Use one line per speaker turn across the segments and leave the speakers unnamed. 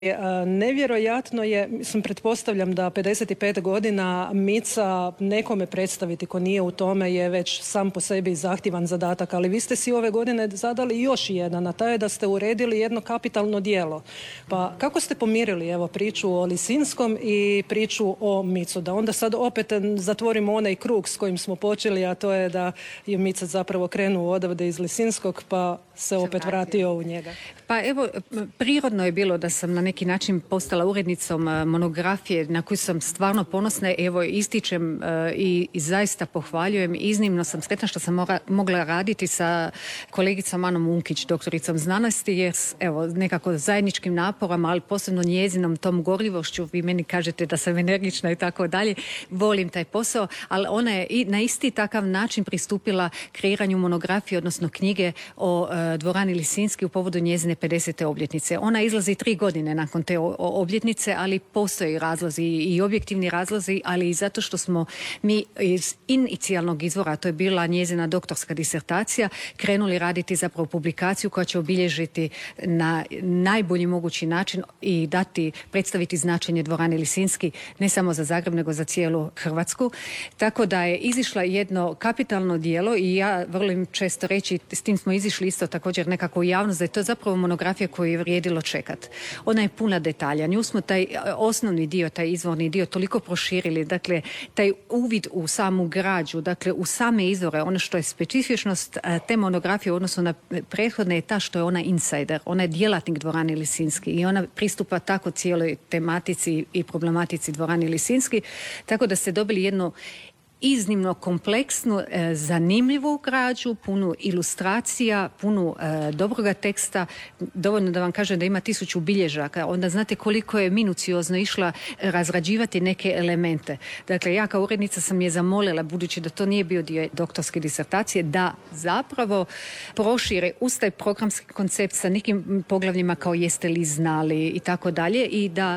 Nevjerojatno je, mislim, pretpostavljam da 55 godina Mica nekome predstaviti ko nije u tome je već sam po sebi zahtjevan zadatak, ali vi ste si ove godine zadali još jedan, a taj je da ste uredili jedno kapitalno djelo. Pa kako ste pomirili evo priču o Lisinskom i priču o Micu? Da onda sad opet zatvorimo onaj krug s kojim smo počeli, a to je da je Mica zapravo krenuo odavde iz Lisinskog pa se opet vratio u njega.
Pa evo, prirodno je bilo da sam na neki način postala urednicom monografije na koju sam stvarno ponosna. Evo, ističem i zaista pohvaljujem. Iznimno sam sretna što sam mogla raditi sa kolegicom Anom Unkić, doktoricom znanosti, jer evo, nekako zajedničkim naporom, ali posebno njezinom tom gorljivošću, vi meni kažete da sam energična i tako dalje, volim taj posao, ali ona je i na isti takav način pristupila kreiranju monografije, odnosno knjige o dvorani Lisinski u povodu njezine 50. obljetnice. Ona izlazi 3 godine nakon te obljetnice, ali postoje razlozi i objektivni razlozi, ali i zato što smo mi iz inicijalnog izvora, to je bila njezina doktorska disertacija, krenuli raditi zapravo publikaciju koja će obilježiti na najbolji mogući način i predstaviti značenje dvorane Lisinski ne samo za Zagreb, nego za cijelu Hrvatsku. Tako da je izišla jedno kapitalno djelo i ja vrlo često reći, s tim smo izišli isto također nekako u javnost, da je to zapravo monografija koju je vrijedilo čekat. Ona je puna detalja. Nju smo taj osnovni dio, taj izvorni dio toliko proširili, dakle, taj uvid u samu građu, dakle, u same izvore, ono što je specifičnost te monografije u odnosu na prethodne je ta što je ona insider, ona je djelatnik dvorane Lisinski i ona pristupa tako cijeloj tematici i problematici dvorane Lisinski, tako da ste dobili jednu iznimno kompleksnu, zanimljivu građu, punu ilustracija, punu dobroga teksta. Dovoljno da vam kažem da ima 1000 bilježaka. Onda znate koliko je minuciozno išla razrađivati neke elemente. Dakle, ja kao urednica sam je zamolila, budući da to nije bio dio doktorske disertacije, da zapravo prošire uz taj programski koncept sa nekim poglavljima kao jeste li znali i tako dalje i da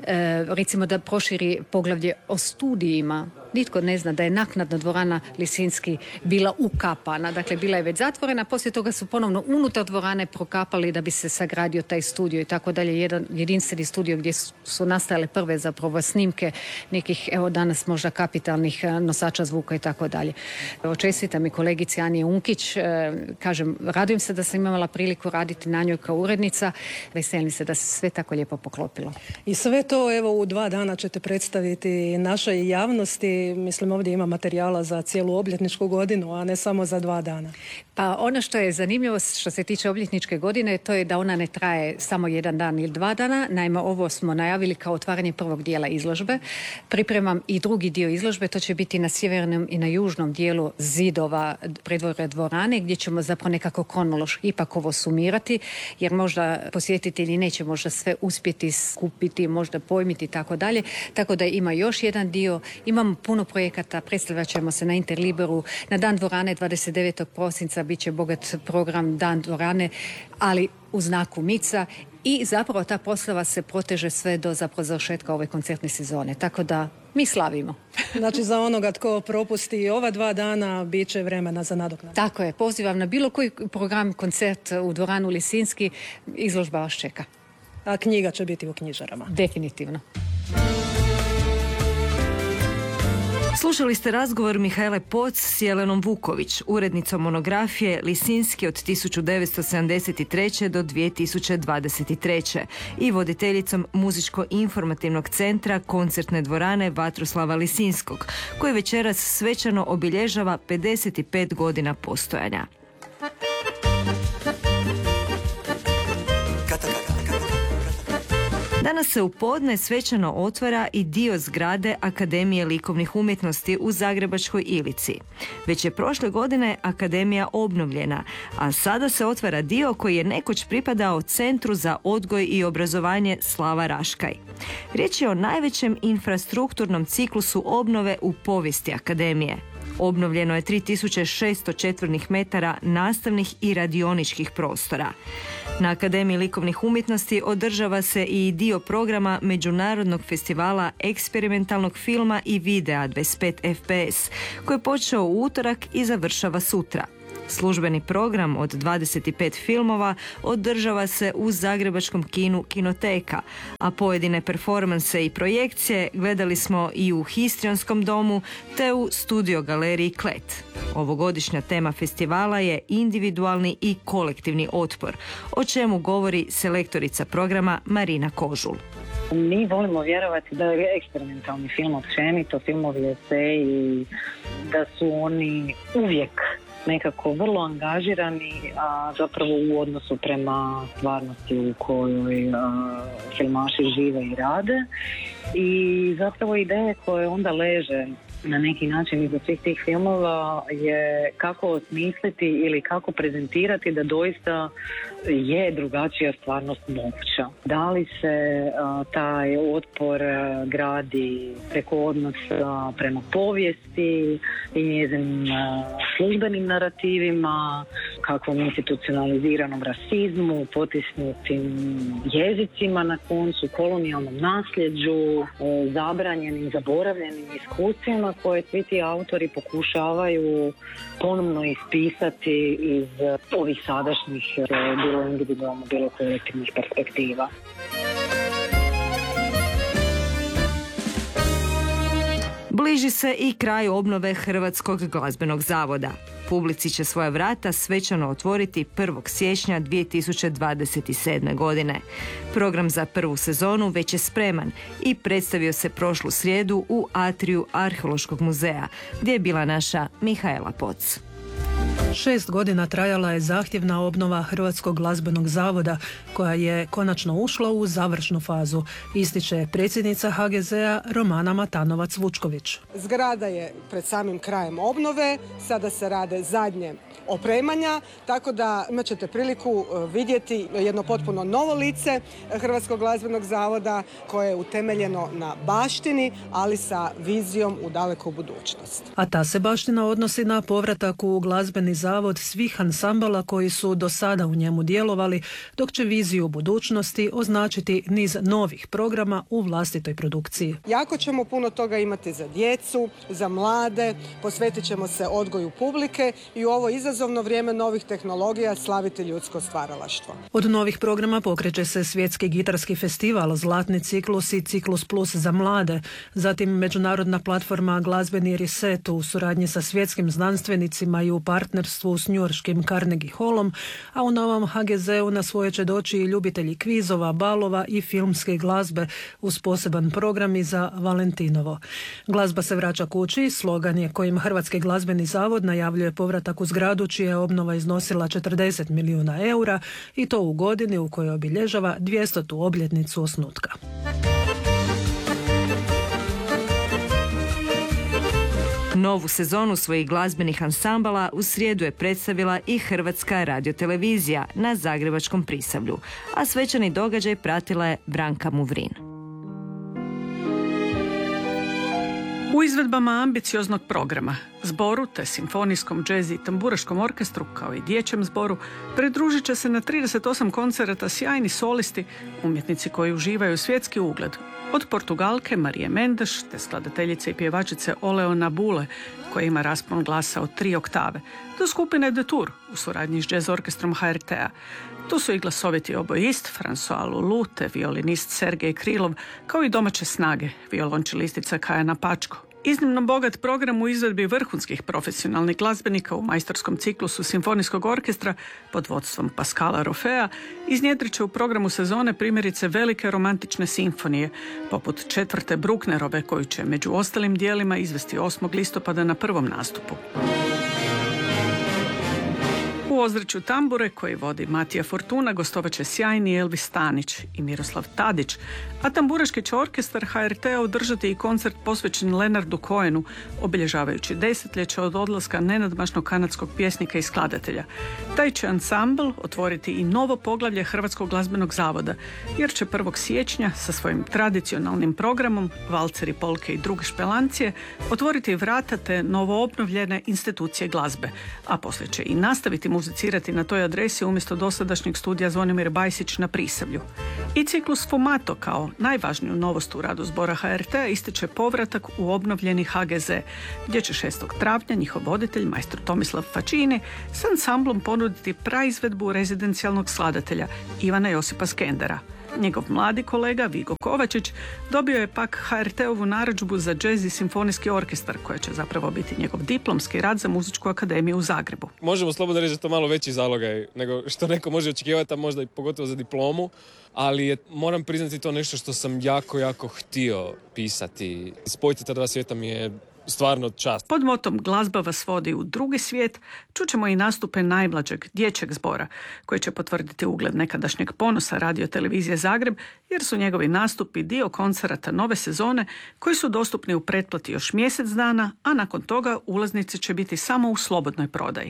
recimo da proširi poglavlje o studijima. Nitko ne zna da je naknadno dvorana Lisinski bila ukapana. Dakle, bila je već zatvorena, poslije toga su ponovno unutar dvorane prokapali da bi se sagradio taj studio i tako dalje. Jedan jedinstveni studio gdje su nastajale prve zapravo snimke nekih, evo danas možda kapitalnih nosača zvuka i tako dalje. Čestitam i kolegici Ani Unkić. Kažem, radujem se da sam imala priliku raditi na njoj kao urednica. Veselim se da se sve tako lijepo poklopilo.
I sve to evo u 2 dana ćete predstaviti našoj javnosti. Mislim, ovdje ima materijala za cijelu obljetničku godinu, a ne samo za 2 dana.
Pa ono što je zanimljivo što se tiče obljetničke godine, to je da ona ne traje samo 1 dan ili 2 dana. Naime, ovo smo najavili kao otvaranje prvog dijela izložbe. Pripremam i drugi dio izložbe, to će biti na sjevernom i na južnom dijelu zidova predvorja dvorane, gdje ćemo zapravo nekako kronološki ipak ovo sumirati, jer možda posjetitelji neće možda sve uspjeti skupiti, možda pojmiti i tako dalje. Tako da ima još jedan dio. Imamo puno projekata, predstavljat ćemo se na Interliberu, na Dan dvorane 29. prosinca bit će bogat program Dan dvorane, ali u znaku Mica i zapravo ta proslava se proteže sve do zapravo završetka ove koncertne sezone. Tako da mi slavimo.
Znači za onoga tko propusti ova 2 dana bit će vremena za nadoknadu.
Tako je, pozivam na bilo koji program, koncert u dvoranu Lisinski, izložba vas čeka.
A knjiga će biti u knjižarama.
Definitivno.
Slušali ste razgovor Mihaele Poc s Jelenom Vuković, urednicom monografije Lisinski od 1973. do 2023. i voditeljicom muzičko-informativnog centra koncertne dvorane Vatroslava Lisinskog, koji večeras svečano obilježava 55 godina postojanja. Danas se u podne svečano otvara i dio zgrade Akademije likovnih umjetnosti u Zagrebačkoj Ilici. Već je prošle godine Akademija obnovljena, a sada se otvara dio koji je nekoć pripadao Centru za odgoj i obrazovanje Slava Raškaj. Riječ je o najvećem infrastrukturnom ciklusu obnove u povijesti Akademije. Obnovljeno je 3600 četvornih metara nastavnih i radioničkih prostora. Na Akademiji likovnih umjetnosti održava se i dio programa Međunarodnog festivala eksperimentalnog filma i videa 25 FPS, koji je počeo u utorak i završava sutra. Službeni program od 25 filmova održava se u zagrebačkom kinu Kinoteka, a pojedine performanse i projekcije gledali smo i u Histrionskom domu te u studio galeriji Klet. Ovogodišnja tema festivala je individualni i kolektivni otpor, o čemu govori selektorica programa Marina Kožul.
Mi volimo vjerovati da je eksperimentalni film općenito, filmovi eseji, da su oni uvijek nekako vrlo angažirani, a zapravo u odnosu prema stvarnosti u kojoj filmaši žive i rade. I zapravo ideje koje onda leže na neki način iza svih tih filmova je kako osmisliti ili kako prezentirati da doista je drugačija stvarnost moguća. Da li se taj otpor gradi preko odnosa prema povijesti i njezinim službenim narativima, kakvom institucionaliziranom rasizmu, potisnutim jezicima na koncu, kolonijalnom nasljeđu, zabranjenim, zaboravljenim iskustvima koje svi ti autori pokušavaju ponovno ispisati iz ovih sadašnjih, bilo individualno, bilo kolektivnih perspektiva.
Bliži se i kraj obnove Hrvatskog glazbenog zavoda. Publici će svoja vrata svečano otvoriti 1. siječnja 2027. godine. Program za prvu sezonu već je spreman i predstavio se prošlu srijedu u atriju Arheološkog muzeja, gdje je bila naša Mihaela Poc.
6 godina trajala je zahtjevna obnova Hrvatskog glazbenog zavoda, koja je konačno ušla u završnu fazu, ističe predsjednica HGZ-a Romana Matanovac-Vučković.
Zgrada je pred samim krajem obnove, sada se rade zadnje opremanja, tako da imat ćete priliku vidjeti jedno potpuno novo lice Hrvatskog glazbenog zavoda koje je utemeljeno na baštini, ali sa vizijom u daleku budućnost.
A ta se baština odnosi na povratak u glazbeni zavod svih ansambala koji su do sada u njemu djelovali, dok će viziju budućnosti označiti niz novih programa u vlastitoj produkciji.
Jako ćemo puno toga imati za djecu, za mlade, posvetit ćemo se odgoju publike i u ovo izazovno vrijeme novih tehnologija slaviti ljudsko stvaralaštvo.
Od novih programa pokreće se Svjetski gitarski festival, Zlatni ciklus i Ciklus plus za mlade, zatim međunarodna platforma Glazbeni reset u suradnji sa svjetskim znanstvenicima i u partnerstvu s njujorškim Carnegie Hallom, a u novom HGZ-u na svoje će doći i ljubitelji kvizova, balova i filmske glazbe uz poseban program i za Valentinovo. Glazba se vraća kući, slogan je kojim Hrvatski glazbeni zavod najavljuje povratak u zgradu čija je obnova iznosila 40 milijuna eura i to u godini u kojoj obilježava 200. obljetnicu osnutka.
Novu sezonu svojih glazbenih ansambala u srijedu je predstavila i Hrvatska radiotelevizija na Zagrebačkom Prisavlju, a svečani događaj pratila je Branka Muvrin.
U izvedbama ambicioznog programa, zboru te simfonijskom, džez i tamburaškom orkestru, kao i dječjem zboru, pridružit će se na 38 koncerata sjajni solisti, umjetnici koji uživaju svjetski ugled. Od Portugalke Marije Mendes, te skladateljice i pjevačice Oleona Bule, koja ima raspon glasa od 3 oktave, do skupine The Tour u suradnji s jazz orkestrom HRT-a. Tu su i glasoviti obojist François Loulou te violinist Sergej Krilov, kao i domaće snage, violončelistica Kajana Pačko. Iznimno bogat program u izvedbi vrhunskih profesionalnih glazbenika u majstorskom ciklusu simfonijskog orkestra pod vodstvom Pascala Rofea iznjedrit će u programu sezone primjerice velike romantične simfonije, poput 4. Brucknerove, koju će među ostalim dijelima izvesti 8. listopada na prvom nastupu. U ozračju tambure koji vodi Matija Fortuna gostovaće sjajni Elvis Stanić i Miroslav Tadić, a tamburaški će orkestar HRT-a održati i koncert posvećen Leonardu Cohenu, obilježavajući desetljeće od odlaska nenadmašnog kanadskog pjesnika i skladatelja. Taj će ansambl otvoriti i novo poglavlje Hrvatskog glazbenog zavoda, jer će 1. siječnja sa svojim tradicionalnim programom Valceri, polke i druge špelancije otvoriti vrata te novo obnovljene institucije glazbe, a poslije će i nastaviti muzički muzicirati na toj adresi umjesto dosadašnjeg studija Zvonimir Bajsić na Prisavlju. I ciklus Fumato kao najvažniju novost u radu zbora HRT-a ističe povratak u obnovljeni HGZ, gdje će 6. travnja njihov voditelj, majstor Tomislav Fačini, s ansamblom ponuditi praizvedbu rezidencijalnog skladatelja Ivana Josipa Skendera. Njegov mladi kolega Vigo Kovačić dobio je pak HRT-ovu narudžbu za džez i simfonijski orkestar, koja će zapravo biti njegov diplomski rad za Muzičku akademiju u Zagrebu.
Možemo slobodno reći da je to malo veći zalogaj nego što neko može očekivati, a možda i pogotovo za diplomu, ali moram priznati to nešto što sam jako htio pisati. Spojiti ta dva svijeta mi je stvarno čast.
Pod motom Glazba vas vodi u drugi svijet čućemo i nastupe najmlađeg dječjeg zbora, koji će potvrditi ugled nekadašnjeg ponosa Radio televizije Zagreb, jer su njegovi nastupi dio koncerata nove sezone koji su dostupni u pretplati još mjesec dana, a nakon toga ulaznice će biti samo u slobodnoj prodaji.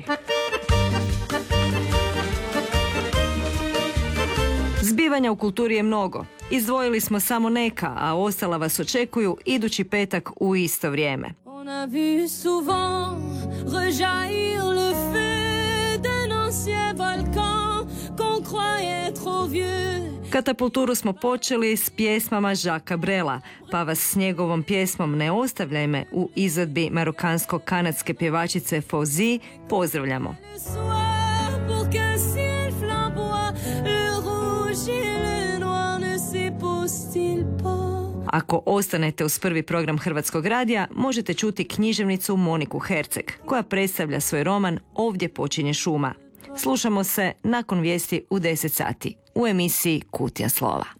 Zbivanja u kulturi je mnogo. Izdvojili smo samo neka, a ostala vas očekuju idući petak u isto vrijeme. On a vu souvent rejaillir le feu d'un ancien volcan qu'on croyait trop vieux. Katapulturu smo počeli s pjesmama Jacquesa Brela, pa vas s njegovom pjesmom Ne ostavljaj me u izvedbi marokansko-kanadske pjevačice Fauzi pozdravljamo. Ako ostanete uz prvi program Hrvatskog radija, možete čuti književnicu Moniku Herceg, koja predstavlja svoj roman Ovdje počinje šuma. Slušamo se nakon vijesti u 10 sati u emisiji Kutija slova.